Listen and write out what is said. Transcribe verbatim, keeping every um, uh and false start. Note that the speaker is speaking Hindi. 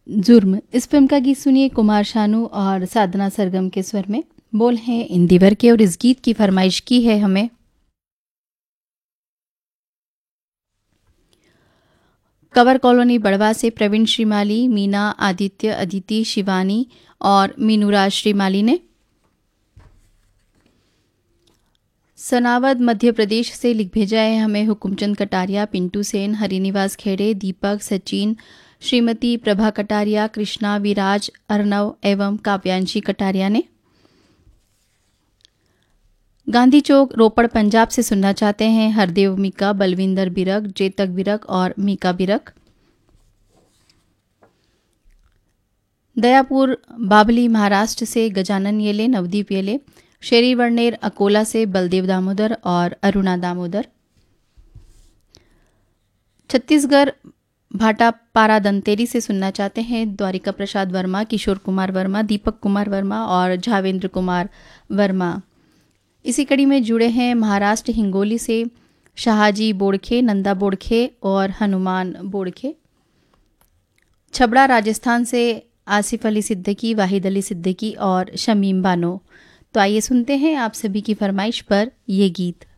जुर्म इस फिल्म का गीत सुनिए कुमार शानू और साधना सरगम के स्वर में। बोल हैं इंदिवर के और इस गीत की फरमाइश की है हमें कवर कॉलोनी बड़वा से प्रवीण श्रीमाली, मीना, आदित्य, अदिति, शिवानी और मीनूराज श्रीमाली ने। सनावद मध्य प्रदेश से लिख भेजा है हमें हुकुमचंद कटारिया, पिंटू सेन, हरिनिवास खेड़े, दीपक, सचिन, श्रीमती प्रभा कटारिया, कृष्णा, विराज, अर्णव एवं काव्यांशी कटारिया ने। गांधी चौक रोपड़ पंजाब से सुनना चाहते हैं हरदेव मीका, बलविंदर बिरक, जेतक बिरक और मीका बिरक। दयापुर बाबली महाराष्ट्र से गजानन येले, नवदीप येले, शेरी वर्णेर अकोला से बलदेव दामोदर और अरुणा दामोदर। छत्तीसगढ़ भाटा पारा दंतेरी से सुनना चाहते हैं द्वारिका प्रसाद वर्मा, किशोर कुमार वर्मा, दीपक कुमार वर्मा और झावेंद्र कुमार वर्मा। इसी कड़ी में जुड़े हैं महाराष्ट्र हिंगोली से शाहजी बोड़खे, नंदा बोड़खे और हनुमान बोड़खे। छबड़ा राजस्थान से आसिफ अली सिद्दीकी, वाहिद अली सिद्दीकी और शमीम बानो। तो आइए सुनते हैं आप सभी की फरमाइश पर ये गीत।